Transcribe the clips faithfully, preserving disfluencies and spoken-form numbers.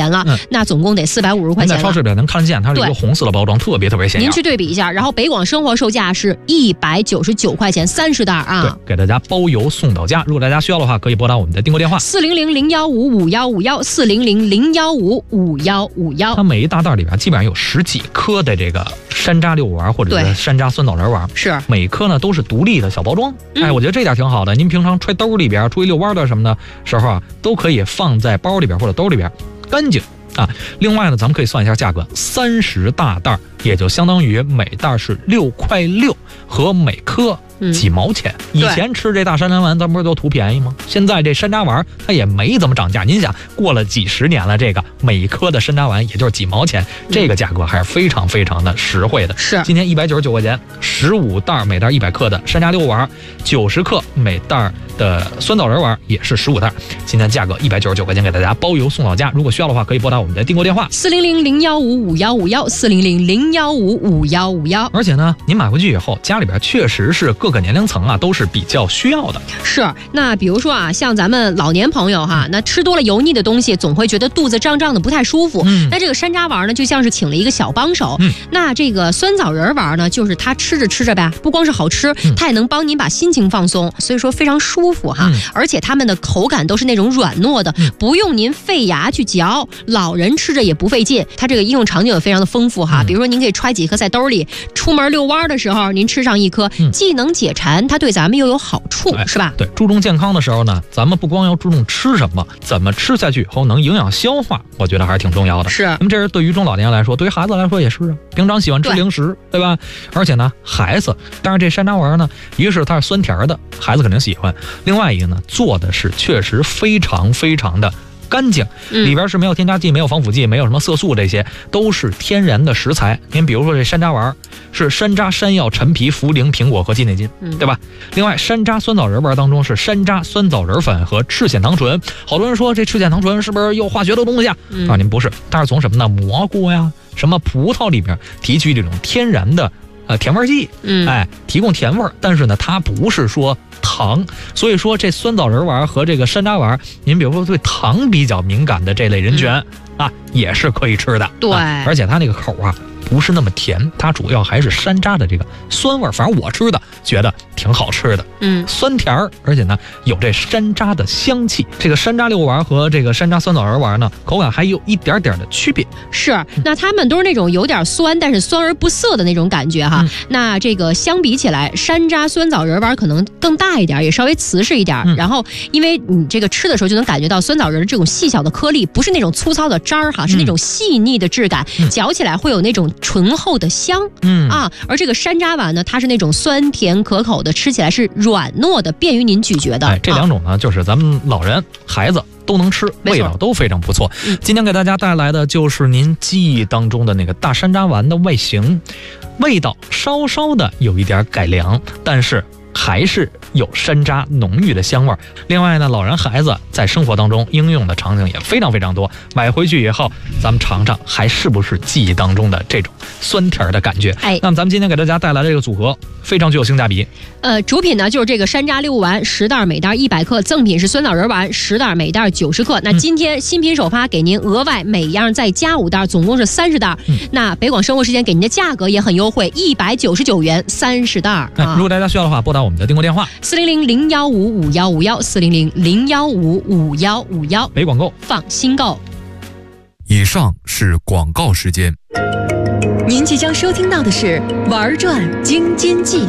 钱了，嗯、那总共得四百五十块钱了。 在超市里能看见，它是一个红色的包装，特别特别显眼。 您去对比一下，然后北广生活售价是一百九十九块钱三十袋啊， 对，给大家包邮送到家。如果大家需要的话，可以拨打我们的订购电话四零零零幺五五幺五幺四零零零幺五五幺五幺。 它每一大袋里边基本上有十几颗的这个山楂六丸或者是山楂酸枣仁丸， 是每颗呢都是独立的小包装。嗯、哎，我觉得这点挺好的。您平常揣兜里边出去遛弯的什么的时候啊，都可以放在包里边或者兜里边，干净啊。另外呢，咱们可以算一下价格，三十大袋也就相当于每袋是六块六，和每颗几毛钱。嗯、以前吃这大山楂丸，咱不是都图便宜吗？现在这山楂丸它也没怎么涨价。您想，过了几十年了，这个每一颗的山楂丸也就是几毛钱，嗯、这个价格还是非常非常的实惠的。 是， 今天一百九十九块钱，十五袋每袋一百克的山楂六丸，九十克每袋的酸枣仁丸也是十五袋。今天价格一百九十九块钱，给大家包邮送到家。如果需要的话，可以拨打我们的订购电话四零零零幺五五幺五幺四零零零幺五五幺五幺。 而且呢，您买回去以后，家里边确实是各个年龄层啊都是比较需要的。 是，那比如说啊，像咱们老年朋友哈，那吃多了油腻的东西，总会觉得肚子胀胀的不太舒服。嗯、那这个山楂丸呢，就像是请了一个小帮手。嗯、那这个酸枣仁丸呢，就是它吃着吃着呗，不光是好吃，嗯、它也能帮您把心情放松，所以说非常舒服哈。嗯、而且它们的口感都是那种软糯的，嗯、不用您费牙去嚼，老人吃着也不费劲。它这个应用场景也非常的丰富哈，嗯、比如说您可以揣几颗在兜里，出门遛弯的时候您吃上一颗，嗯、既能解馋，它对咱们又有好处，哎、是吧？ 对，注重健康的时候呢，咱们不光要注重吃什么，怎么吃下去以后能营养消化，我觉得还是挺重要的。 是， 那么这是对于中老年来说，对于孩子来说也是啊。平常喜欢吃零食， 对, 对吧？而且呢，孩子，当然这山楂丸呢，一个是它是酸甜的，孩子肯定喜欢；另外一个呢，做的是确实非常非常的干净，里边是没有添加剂，没有防腐剂，没有什么色素，这些都是天然的食材。您比如说这山楂丸是山楂、山药、陈皮、茯苓、苹果和鸡内金，嗯、对吧？另外，山楂酸枣仁丸当中是山楂、酸枣仁粉和赤藓糖醇。好多人说这赤藓糖醇是不是有化学的东西啊？嗯、啊，您不是，它是从什么呢？蘑菇呀、什么葡萄里边提取这种天然的呃甜味剂，嗯，哎，提供甜味儿，但是呢，它不是说糖，所以说这酸枣仁丸和这个山楂丸，您比如说对糖比较敏感的这类人群、嗯、啊，也是可以吃的。 对、 啊，而且它那个口啊不是那么甜，它主要还是山楂的这个酸味，反正我吃的觉得挺好吃的，嗯，酸甜儿，而且呢有这山楂的香气。这个山楂六丸和这个山楂酸枣仁丸呢，口感还有一点点的区别。 是，那它们都是那种有点酸，但是酸而不涩的那种感觉哈。嗯、那这个相比起来，山楂酸枣仁丸可能更大一点，也稍微瓷实一点。嗯、然后，因为你这个吃的时候就能感觉到酸枣仁这种细小的颗粒，不是那种粗糙的渣儿哈，是那种细腻的质感，嗯、嚼起来会有那种醇厚的香，嗯啊，而这个山楂丸呢，它是那种酸甜可口的，吃起来是软糯的，便于您咀嚼的。 哎，这两种呢，啊、就是咱们老人、孩子都能吃，味道都非常不错。嗯、今天给大家带来的就是您记忆当中的那个大山楂丸的外形，味道稍稍的有一点改良，但是还是有山楂浓郁的香味。另外呢，老人孩子在生活当中应用的场景也非常非常多。买回去以后，咱们尝尝还是不是记忆当中的这种酸甜的感觉。哎，那么咱们今天给大家带来的这个组合非常具有性价比。 呃，主品呢就是这个山楂六丸十袋，每袋一百克；赠品是酸枣仁丸十袋，每袋九十克。那今天新品首发给您额外每样再加五袋，总共是三十袋。嗯、那北广生活时间给您的价格也很优惠，一百九十九元三十袋。啊、 如果大家需要的话，拨打我们的订购电话四零零零幺五五幺五幺四零零零幺五五幺五幺。 北广购， 放心购。 以上是广告时间。 您即将收听到的是玩转京津冀。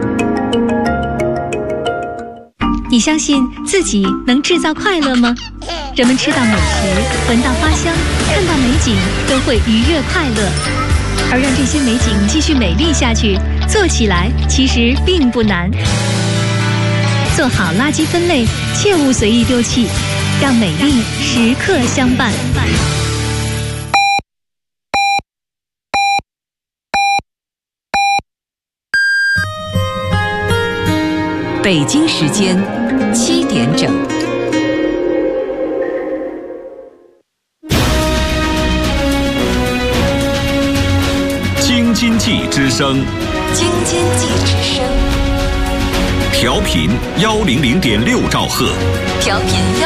你相信自己能制造快乐吗？人们吃到美食，闻到花香，看到美景，都会愉悦快乐。而让这些美景继续美丽下去，做起来其实并不难。做好垃圾分类，切勿随意丢弃，让美丽时刻相伴。 北京时间七点整。 京津冀之声， 京津冀之声， 调频幺零零点六兆赫， 调频